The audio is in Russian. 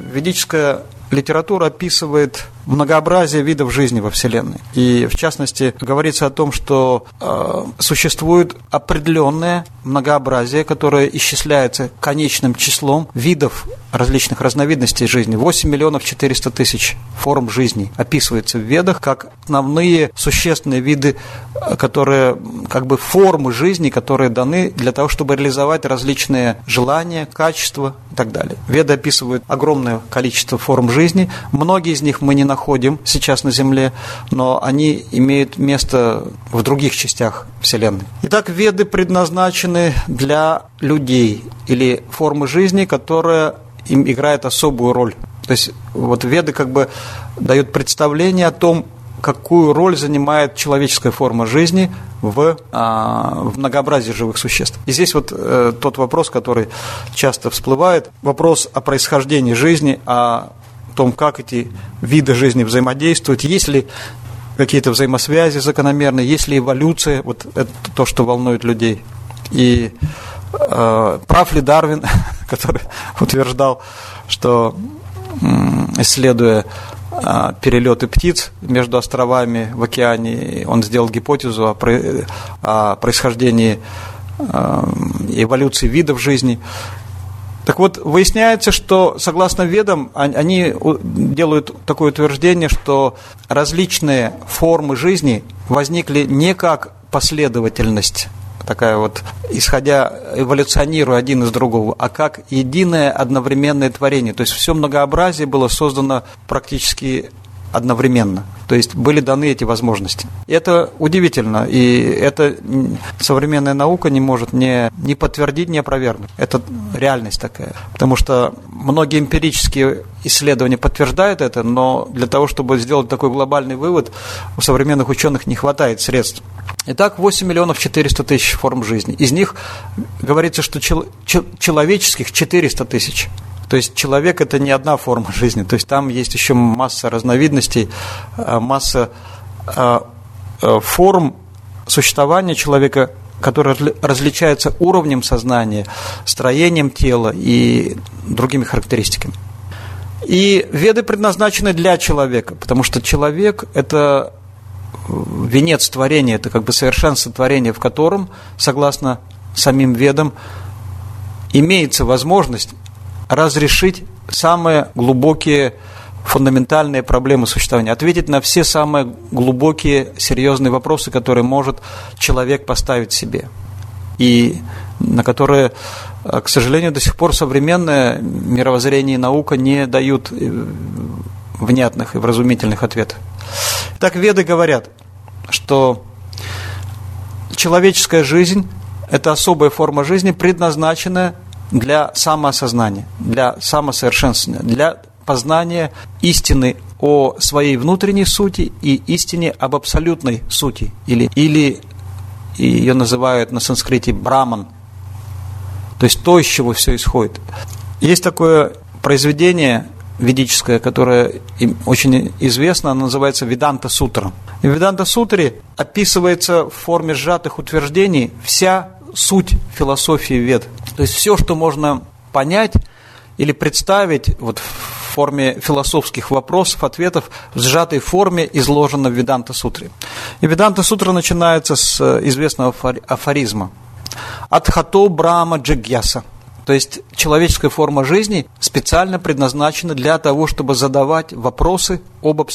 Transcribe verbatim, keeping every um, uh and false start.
ведическая литература описывает многообразие видов жизни во Вселенной. И, в частности, говорится о том, что э, существует определенное многообразие, которое исчисляется конечным числом видов различных разновидностей жизни. восемь миллионов четыреста тысяч форм жизни описывается в Ведах как основные существенные виды, которые, как бы формы жизни, которые даны для того, чтобы реализовать различные желания, качества и так далее. Веды описывают огромное количество форм жизни. Многие из них мы не находим сейчас на Земле, но они имеют место в других частях Вселенной. Итак, Веды предназначены для людей или формы жизни, которая им играет особую роль. То есть вот Веды как бы дают представление о том, какую роль занимает человеческая форма жизни в, а, в многообразии живых существ. И здесь вот э, тот вопрос, который часто всплывает, вопрос о происхождении жизни, о том, как эти виды жизни взаимодействуют, есть ли какие-то взаимосвязи закономерные, есть ли эволюция, вот это то, что волнует людей. И э, прав ли Дарвин, который утверждал, что, исследуя э, перелеты птиц между островами в океане, он сделал гипотезу о, про, о происхождении э, эволюции видов жизни. Так вот, выясняется, что, согласно Ведам, они делают такое утверждение, что различные формы жизни возникли не как последовательность, такая вот, исходя, эволюционируя один из другого, а как единое одновременное творение. То есть все многообразие было создано практически одновременно. То есть были даны эти возможности. Это удивительно, и это современная наука не может ни, ни подтвердить, ни опровергнуть. Это реальность такая. Потому что многие эмпирические исследования подтверждают это, но для того, чтобы сделать такой глобальный вывод, у современных ученых не хватает средств. Итак, восемь миллионов четыреста тысяч форм жизни. Из них говорится, что чел- человеческих четыреста тысяч. То есть человек – это не одна форма жизни, то есть там есть еще масса разновидностей, масса форм существования человека, которые различаются уровнем сознания, строением тела и другими характеристиками. И Веды предназначены для человека, потому что человек – это венец творения, это как бы совершенство творения, в котором, согласно самим Ведам, имеется возможность разрешить самые глубокие фундаментальные проблемы существования, ответить на все самые глубокие, серьезные вопросы, которые может человек поставить себе, и на которые, к сожалению, до сих пор современное мировоззрение и наука не дают внятных и вразумительных ответов. Так Веды говорят, что человеческая жизнь – это особая форма жизни, предназначенная для самоосознания, для самосовершенствования, для познания истины о своей внутренней сути и истине об абсолютной сути, или, или ее называют на санскрите браман, то есть то, из чего все исходит. Есть такое произведение ведическое, которое очень известно, оно называется Веданта-сутра. И в Веданта-сутре описывается в форме сжатых утверждений вся суть философии Вед. То есть все, что можно понять или представить вот в форме философских вопросов, ответов, в сжатой форме изложено в Веданта-сутре. И Веданта-сутра начинается с известного афоризма «Адхато Брахма Джигьяса». То есть человеческая форма жизни специально предназначена для того, чтобы задавать вопросы об абсолютности.